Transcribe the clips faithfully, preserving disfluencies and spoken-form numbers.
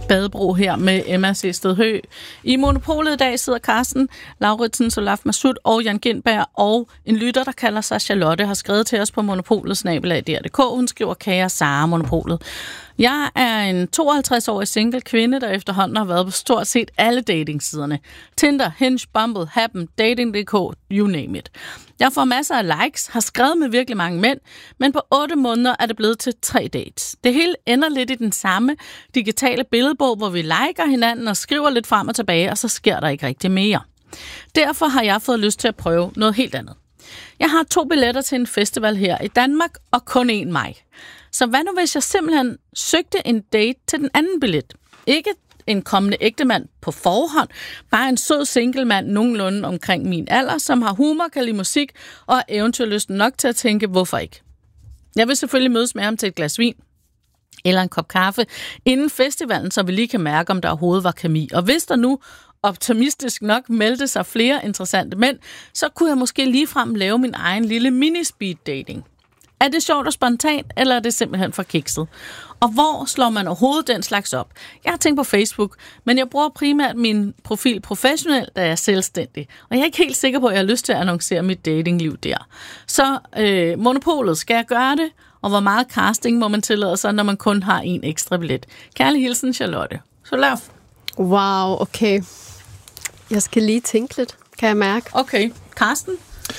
Badebro her med Emma Sehested Høgh. I Monopolet i dag sidder Carsten Lauritsen, Solaf Masud og Jan Gintberg, og en lytter, der kalder sig Charlotte, har skrevet til os på monopolet snabel-a punktum d r punktum d k. Hun skriver, kære Sara Monopolet. Jeg er en tooghalvtreds-årig single kvinde, der efterhånden har været på stort set alle datingsiderne. Tinder, Hinge, Bumble, Happen, Dating punktum d k, you name it. Jeg får masser af likes, har skrevet med virkelig mange mænd, men på otte måneder er det blevet til tre dates. Det hele ender lidt i den samme digitale billedbog, hvor vi liker hinanden og skriver lidt frem og tilbage, og så sker der ikke rigtig mere. Derfor har jeg fået lyst til at prøve noget helt andet. Jeg har to billetter til en festival her i Danmark, og kun én mig. Så hvad nu, hvis jeg simpelthen søgte en date til den anden billet? Ikke en kommende ægtemand på forhånd, bare en sød singlemand nogenlunde omkring min alder, som har humor, kan lide musik og er eventyrlysten nok til at tænke, hvorfor ikke? Jeg vil selvfølgelig mødes med ham til et glas vin eller en kop kaffe inden festivalen, så vi lige kan mærke, om der overhovedet var kemi. Og hvis der nu optimistisk nok meldte sig flere interessante mænd, så kunne jeg måske ligefrem lave min egen lille mini-speed dating. Er det sjovt og spontant, eller er det simpelthen for kikset? Og hvor slår man overhovedet den slags op? Jeg har tænkt på Facebook, men jeg bruger primært min profil professionelt, da jeg er selvstændig. Og jeg er ikke helt sikker på, at jeg har lyst til at annoncere mit datingliv der. Så øh, Monopolet, skal jeg gøre det? Og hvor meget casting må man tillade sig, når man kun har en ekstra billet? Kærlig hilsen, Charlotte. Så lad. Wow, okay. Jeg skal lige tænke lidt, kan jeg mærke. Okay, Carsten?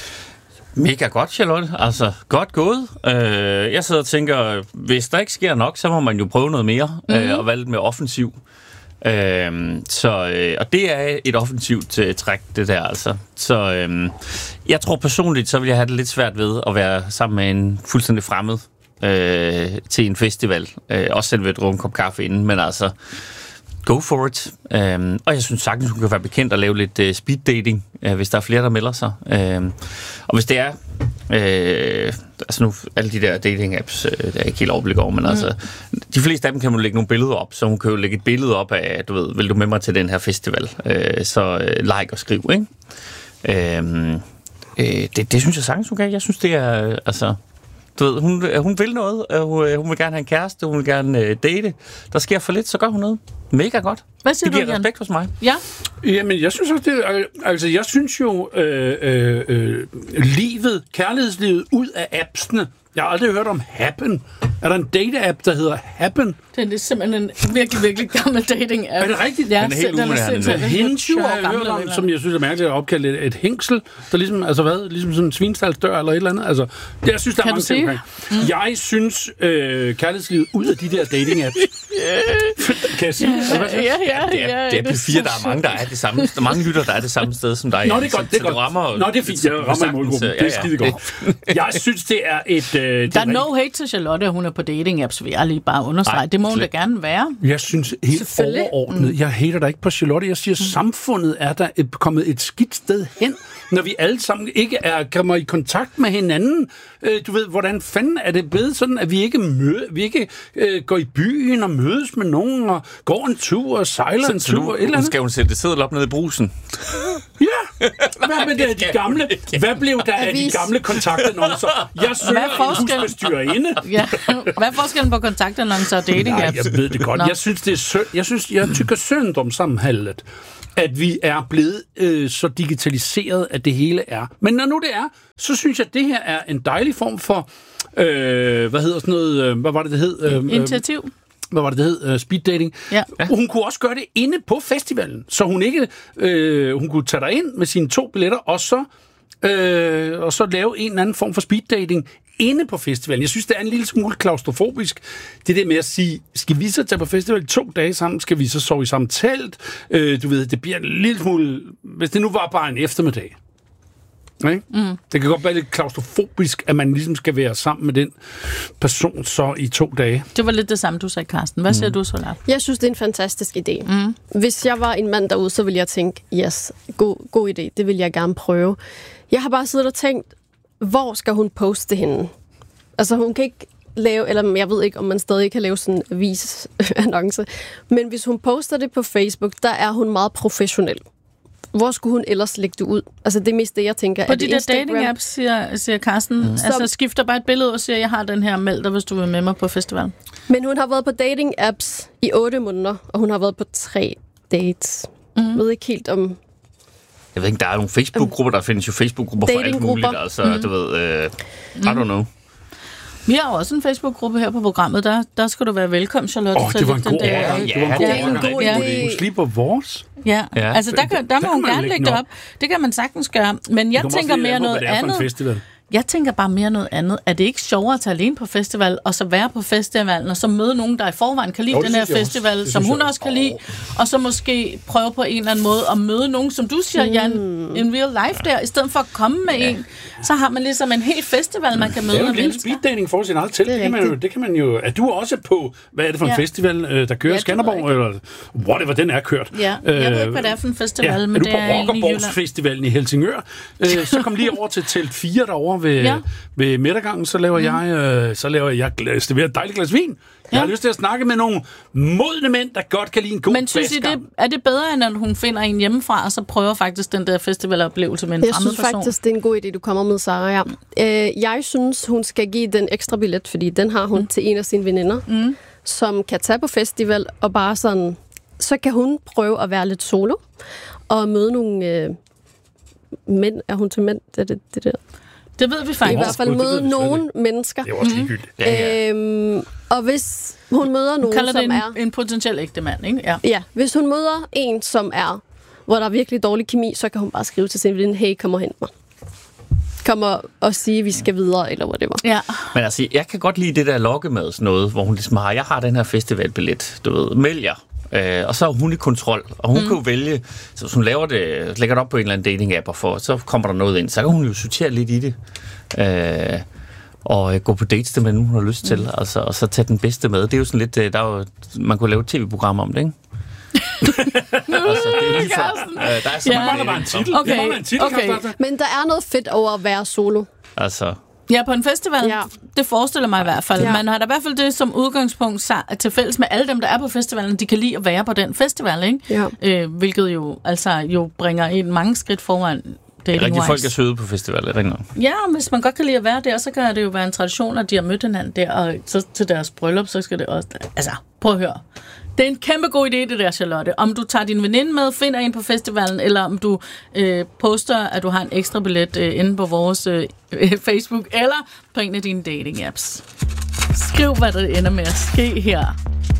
Mega godt, Charlotte. Altså, godt gået. Øh, jeg sidder og tænker, hvis der ikke sker nok, så må man jo prøve noget mere, mm-hmm. øh, og være lidt mere offensiv. Øh, så, øh, og det er et offensivt øh, træk, det der altså. Så øh, jeg tror personligt, så vil jeg have det lidt svært ved at være sammen med en fuldstændig fremmed øh, til en festival. Øh, også selv ved at drukke en kop kaffe inden, men altså... Go for it. Øhm, og jeg synes sagtens, hun kan være bekendt at lave lidt uh, speed dating, uh, hvis der er flere, der melder sig. Øhm, og hvis det er, øh, altså nu, alle de der dating apps, øh, der er ikke helt overblik over, men mm. altså, de fleste af dem kan man lægge nogle billeder op, så hun kan jo lægge et billede op af, du ved, vil du med mig til den her festival? Øh, så øh, like og skriv, ikke? Øhm, øh, det, det synes jeg sagtens, hun kan. Jeg synes, det er, altså... Du ved, hun, hun vil noget, hun vil gerne have en kæreste, hun vil gerne uh, date. Der sker for lidt, så gør hun noget. Mega godt. Hvad siger det giver du, Jan? respekt hos mig. Ja. Jamen, jeg synes også, det er, altså, jeg synes jo, øh, øh, øh, livet, kærlighedslivet ud af appsene. Jeg har aldrig hørt om Happen. Er der en date-app, der hedder Happen? Det er simpelthen en virkelig, virkelig gammel dating-app. Er det rigtigt? Ja, den er helt umiddelbart. Hinge har jeg hørt om, som jeg synes er mærkeligt at opkalde et, et hængsel, der ligesom, altså hvad, ligesom sådan en svinstalsdør eller et eller andet. Altså, det, jeg synes, der er kan mange ting omkring. Mm. Jeg synes, øh, kærlighedslivet ud af de der dating-apps. Kan jeg sige? Ja, ja, ja. Det er, det er P fire, der er mange, der er det samme. Der er mange lytter, der er det samme sted som dig. Nå, det er godt. Det er godt. Rammer, Nå, det er fint. Jeg rammer i målgruppen. Det er skide godt. Jeg synes, det er et... Øh, der er no hate til Charlotte, hun er på dating-apps, vil jeg lige bare understrege. Det må hun da gerne være. Jeg synes helt overordnet, jeg hater dig ikke på Charlotte. Jeg siger, mm. samfundet er der et, kommet et skidt sted hen, når vi alle sammen ikke er, kommer i kontakt med hinanden. Øh, du ved, hvordan fanden er det blevet sådan, at vi ikke, møde, vi ikke øh, går i byen og mødes med nogen og går en tur og sejler så, en tur? Så nu, eller skal hun sætte det sædel op nede i brusen? Ja! Hvad med det, de gamle? Hvad blev der af de gamle kontaktannoncer? Jeg søger en husbestyrerinde. Ja. Hvad er forskellen på kontaktannoncer og dating apps? Nej, jeg ved det godt. Nå. Jeg synes, det er synd. Jeg synes, jeg tykker synd om sammenholdet, at vi er blevet øh, så digitaliseret, at det hele er. Men når nu det er, så synes jeg, at det her er en dejlig form for, øh, hvad hedder sådan noget, øh, hvad var det, det hed? Øh, Initiativ. Hvad var det, det hed? Uh, speed dating. Ja. Hun kunne også gøre det inde på festivalen, så hun ikke, øh, hun kunne tage dig ind med sine to billetter, og så, øh, og så lave en eller anden form for speed dating inde på festivalen. Jeg synes, det er en lille smule klaustrofobisk. Det der med at sige, skal vi så tage på festival to dage sammen? Skal vi så sove i samme telt? Øh, du ved, det bliver en lille smule... Hvis det nu var bare en eftermiddag. Okay? Mm. Det kan godt være lidt klaustrofobisk, at man ligesom skal være sammen med den person så i to dage. Det var lidt det samme, du sagde, Carsten. Hvad siger mm. du, Solaf? Jeg synes, det er en fantastisk idé. Mm. Hvis jeg var en mand derude, så ville jeg tænke, yes, god, god idé, det vil jeg gerne prøve. Jeg har bare siddet og tænkt, hvor skal hun poste hende? Altså, hun kan ikke lave, eller jeg ved ikke, om man stadig kan lave sådan en avis-annonce, men hvis hun poster det på Facebook, der er hun meget professionel. hvor skulle hun ellers lægge det ud? Altså det er mest det, jeg tænker. På er de det der Instagram? dating-apps, siger, siger Carsten. Mm. Altså skifter bare et billede og siger, jeg har den her meld dig, hvis du vil med mig på festivalen. Men hun har været på dating-apps i otte måneder, og hun har været på tre dates. Mm. Jeg ved ikke helt om... Jeg ved ikke, der er nogle Facebook-grupper, der findes jo Facebook-grupper for alt muligt. Altså, mm. du ved, uh, I don't know. Vi har også en Facebook-gruppe her på programmet. Der, der skal du være velkommen, Charlotte. Åh, oh, det var en god Ja, ordre. ja, Det var en god det er en ordre. god Ja. idé. Hun slipper vores. Ja, Ja. altså der kan, der må kan hun man gerne lægge lægge den det op. op. Det kan man sagtens gøre. Men jeg tænker mere noget andet. Festival. Jeg tænker bare mere noget andet. Er det ikke sjovere at tage alene på festival, og så være på festivalen, og så møde nogen, der i forvejen kan lide Jo, det den her synes jeg festival, også. som Det hun synes jeg også kan lide, og så måske prøve på en eller anden måde at møde nogen, som du siger, Jan, in real life der, i stedet for at komme med en, så har man ligesom en hel festival, man kan Det møde er jo en af lille mennesker. speeddating for sin eget til. Det er Det kan, man jo, det kan man jo... Er du også på... Hvad er det for en Ja. festival, øh, der kører Ja, i det Skanderborg? ved Eller whatever, den er kørt. Ja, jeg ved ikke, hvad det er for en festival, Ja. men Er du det på er inde i Jylland. Rockerborgsfestivalen i Helsingør? Øh, så kom lige over til telt fire derovre ved, Ja. ved midtergangen. Så laver jeg, øh, så laver jeg glas, det et dejligt glas vin. Jeg Ja. har lyst til at snakke med nogle modne mænd, der godt kan lide en god Men synes I, det, er det bedre, end at hun finder en hjemmefra, og så prøver faktisk den der festivaloplevelse med en Jeg fremmed synes person? faktisk, det er en god idé, du kommer med, Sarah. Ja. Øh, jeg synes, hun skal give den ekstra billet, fordi den har hun mm. til en af sine veninder, mm. som kan tage på festival, og bare sådan... Så kan hun prøve at være lidt solo, og møde nogle øh, mænd. Er hun til mænd? Det, det, det der. Det ved vi I faktisk. hvert fald det ved møde vi slet nogle mennesker. Det er jo også ligegyldigt. Ja, ja. Øhm, og hvis hun møder Hun nogen, kalder det som en, er... en potentiel ægte mand, ikke? Ja. Ja, hvis hun møder en, som er, hvor der er virkelig dårlig kemi, så kan hun bare skrive til sin veninde, hey, kom og hent mig. Kom og, og sige, vi skal videre, eller hvad det var. Ja. Men altså, jeg kan godt lide det der lokkemad, sådan noget, hvor hun ligesom har, jeg har den her festivalbillet, du ved, meld jer. Øh, og så er hun i kontrol, og hun mm. kan jo vælge, så hvis hun laver det, lægger det op på en eller anden dating-app, og for, så kommer der noget ind, så kan hun jo sortere lidt i det. Øh, og øh, gå på dates til, hvad hun har lyst til, mm. altså, og så tage den bedste med. Det er jo sådan lidt, øh, der er jo, man kunne lave et tv-program om det, ikke? altså, det er lige for, øh, der er så Ja. Det mangler bare en titel. Okay, Det mangler en titel, okay. Karsten. Men der er noget fedt over at være solo. Altså, Ja, på en festival, ja. Ja. Det forestiller mig i hvert fald. Ja. Ja. Man har da i hvert fald det som udgangspunkt sa- til fælles med alle dem, der er på festivalen, de kan lide at være på den festival, ikke? Ja. Øh, hvilket jo altså jo bringer en mange skridt foran dating rigtig folk er søde på festival, er det ikke noget? Ja, hvis man godt kan lide at være der, så kan det jo være en tradition, at de har mødt hinanden der, og så til deres bryllup, så skal det også... Altså, prøv at høre. Det er en kæmpe god idé, det der, Charlotte. Om du tager din veninde med, finder en på festivalen, eller om du øh, poster, at du har en ekstra billet øh, inde på vores øh, Facebook, eller på en af dine dating-apps. Skriv, hvad der ender med at ske her.